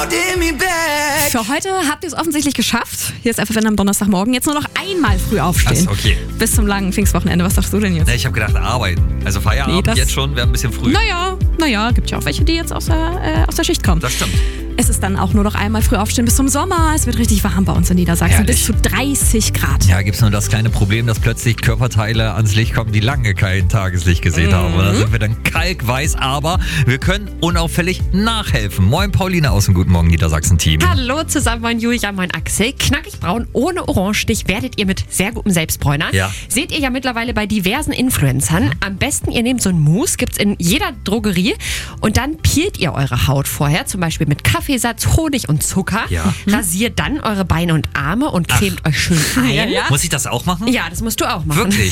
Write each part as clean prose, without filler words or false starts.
holding me back. Für heute habt ihr es offensichtlich geschafft. Hier ist FFN am Donnerstagmorgen. Jetzt nur noch einmal früh aufstehen. Ach, okay. Bis zum langen Pfingstwochenende. Was sagst du denn jetzt? Ich habe gedacht, arbeiten. Also Feierabend jetzt schon, wäre ein bisschen früh. Naja, gibt ja auch welche, die jetzt aus der Schicht kommen. Das stimmt. Es ist dann auch nur noch einmal früh aufstehen bis zum Sommer. Es wird richtig warm bei uns in Niedersachsen. Herrlich. Bis zu 30 Grad. Ja, gibt's nur das kleine Problem, dass plötzlich Körperteile ans Licht kommen, die lange kein Tageslicht gesehen haben. Und da sind wir dann kalkweiß, aber wir können unauffällig nachhelfen. Moin Pauline aus dem Guten Morgen Niedersachsen-Team. Hallo zusammen, moin Julia, moin Axel. Knackig braun, ohne Orangestich werdet ihr mit sehr gutem Selbstbräuner. Ja. Seht ihr ja mittlerweile bei diversen Influencern. Am besten, ihr nehmt so ein Mousse, gibt's in jeder Drogerie. Und dann peelt ihr eure Haut vorher, zum Beispiel mit Kaffeesatz, Honig und Zucker. Ja. Rasiert dann eure Beine und Arme und cremt euch schön ein. Ja. Muss ich das auch machen? Ja, das musst du auch machen. Wirklich?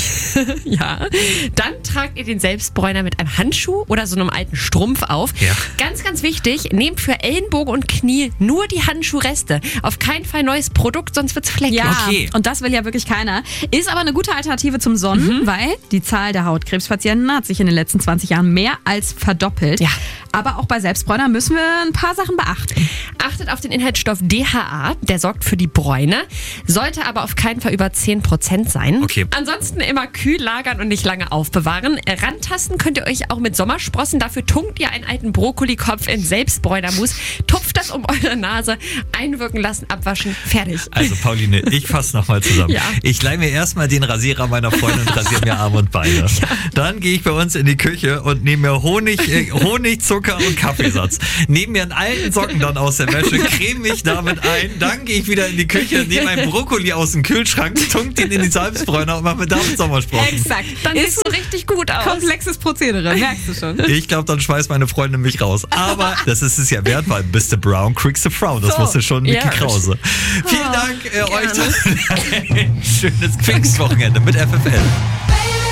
Ja. Dann tragt ihr den Selbstbräuner mit einem Handschuh oder so einem alten Strumpf auf. Ja. Ganz, ganz wichtig, nehmt für Ellenbogen und Knie nur die Handschuhreste. Auf keinen Fall neues Produkt, sonst wird's fleckig. Ja, Okay. und das will ja wirklich keiner. Ist aber eine gute Alternative zum Sonnen, weil die Zahl der Hautkrebspatienten hat sich in den letzten 20 Jahren mehr als verdoppelt. Ja. Aber auch bei Selbstbräuner müssen wir ein paar Sachen beachten. Achtet auf den Inhaltsstoff DHA, der sorgt für die Bräune, sollte aber auf keinen Fall über 10% sein. Okay. Ansonsten immer kühl lagern und nicht lange aufbewahren. Rantasten könnt ihr euch auch mit Sommersprossen. Dafür tunkt ihr einen alten Brokkolikopf in Selbstbräunermus, tupft das um eure Nase, einwirken lassen, abwaschen, fertig. Also Pauline, ich fasse nochmal zusammen. Ja. Ich leihe mir erstmal den Rasierer meiner Freundin und rasiere mir Arme und Beine. Dann gehe ich bei uns in die Küche und nehme mir Honig, Zucker und Kaffeesatz. Nehme mir einen alten Socken dann aus der Wäsche, creme mich damit ein, dann gehe ich wieder in die Küche, nehme einen Brokkoli aus dem Kühlschrank, tunk den in die Salzbräuner und mache mir damit Sommersprossen. Exakt. Dann Ist siehst du richtig gut aus. komplexes Prozedere, merkst du schon. Ich glaube, dann schmeißt meine Freundin mich raus. Aber das ist es ja wert, weil bist du brown, kriegst du Frau. Das wusste schon Niki ja. Krause. Vielen Dank euch. Ein schönes Pfingstwochenende mit FFN.